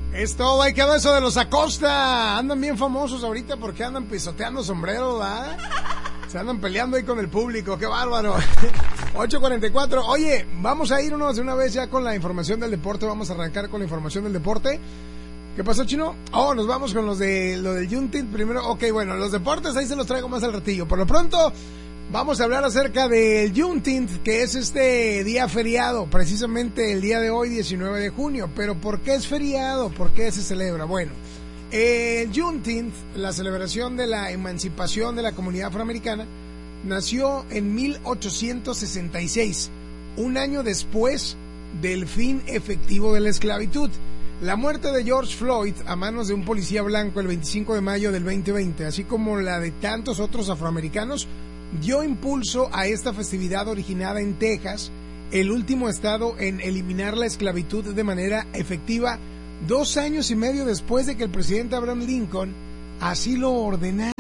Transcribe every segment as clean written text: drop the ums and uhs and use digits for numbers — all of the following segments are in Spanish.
Es todo, hay que ver eso de los Acosta. Andan bien famosos ahorita porque andan pisoteando sombreros, ¿verdad? Se andan peleando ahí con el público, qué bárbaro. 8:44. Oye, vamos a irnos de una vez ya con la información del deporte. Vamos a arrancar con la información del deporte. ¿Qué pasó, Chino? Oh, nos vamos con lo del Juneteenth primero. Ok, bueno, los deportes ahí se los traigo más al ratillo. Por lo pronto, vamos a hablar acerca del Juneteenth, que es este día feriado, precisamente el día de hoy, 19 de junio. Pero ¿por qué es feriado? ¿Por qué se celebra? Bueno, el Juneteenth, la celebración de la emancipación de la comunidad afroamericana, nació en 1866, un año después del fin efectivo de la esclavitud. La muerte de George Floyd a manos de un policía blanco el 25 de mayo del 2020, así como la de tantos otros afroamericanos, dio impulso a esta festividad originada en Texas, el último estado en eliminar la esclavitud de manera efectiva 2 años y medio después de que el presidente Abraham Lincoln así lo ordenara.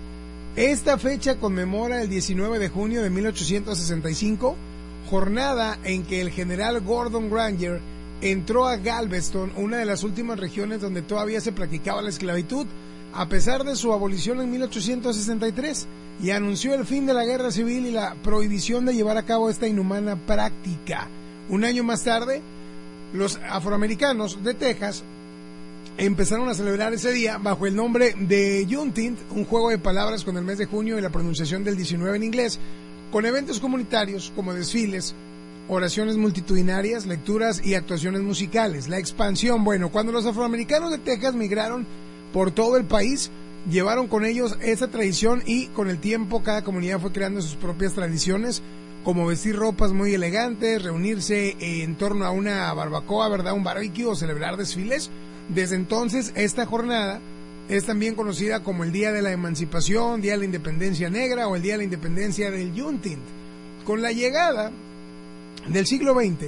Esta fecha conmemora el 19 de junio de 1865, jornada en que el general Gordon Granger entró a Galveston, una de las últimas regiones donde todavía se practicaba la esclavitud, a pesar de su abolición en 1863, y anunció el fin de la guerra civil y la prohibición de llevar a cabo esta inhumana práctica. Un año más tarde, los afroamericanos de Texas empezaron a celebrar ese día bajo el nombre de Juneteenth, un juego de palabras con el mes de junio y la pronunciación del 19 en inglés, con eventos comunitarios como desfiles, oraciones multitudinarias, lecturas y actuaciones musicales. La expansión, bueno, cuando los afroamericanos de Texas migraron por todo el país, llevaron con ellos esa tradición y con el tiempo cada comunidad fue creando sus propias tradiciones, como vestir ropas muy elegantes, reunirse en torno a una barbacoa, ¿verdad? Un barbecue o celebrar desfiles. Desde entonces, esta jornada es también conocida como el Día de la Emancipación, Día de la Independencia Negra o el Día de la Independencia del Juneteenth. Con la llegada del siglo XX,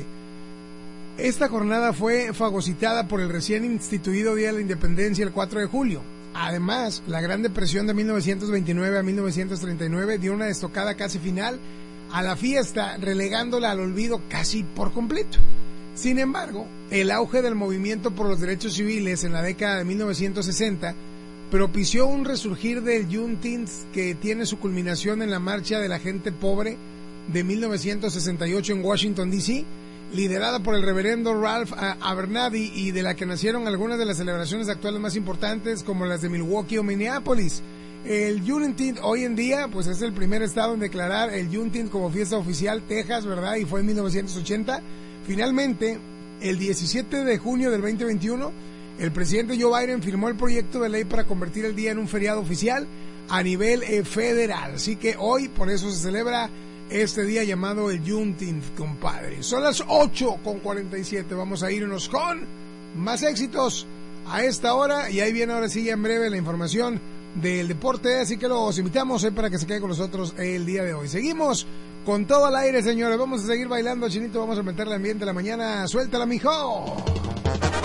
esta jornada fue fagocitada por el recién instituido Día de la Independencia el 4 de julio. Además, la Gran Depresión de 1929 a 1939 dio una estocada casi final a la fiesta, relegándola al olvido casi por completo. Sin embargo, el auge del movimiento por los derechos civiles en la década de 1960 propició un resurgir del Juneteenth que tiene su culminación en la Marcha de la Gente Pobre de 1968 en Washington, D.C., liderada por el reverendo Ralph Abernathy, y de la que nacieron algunas de las celebraciones actuales más importantes, como las de Milwaukee o Minneapolis. El Juneteenth hoy en día, pues es el primer estado en declarar el Juneteenth como fiesta oficial, Texas, ¿verdad? Y fue en 1980. Finalmente, el 17 de junio del 2021, el presidente Joe Biden firmó el proyecto de ley para convertir el día en un feriado oficial a nivel federal. Así que hoy, por eso se celebra este día llamado el Juneteenth, compadre. Son las 8:47. Vamos a irnos con más éxitos a esta hora. Y ahí viene ahora sí ya en breve la información del deporte. Así que los invitamos para que se queden con nosotros el día de hoy. Seguimos con todo al aire, señores. Vamos a seguir bailando, Chinito. Vamos a meterle ambiente a la mañana. Suéltala, mijo.